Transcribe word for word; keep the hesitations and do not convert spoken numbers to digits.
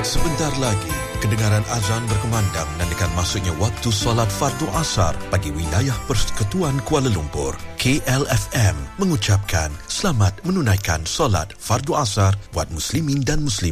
Sebentar lagi, kedengaran azan berkumandang menandakan masuknya waktu solat fardu asar bagi wilayah Persekutuan Kuala Lumpur. K L F M mengucapkan selamat menunaikan solat fardu asar buat muslimin dan muslimat.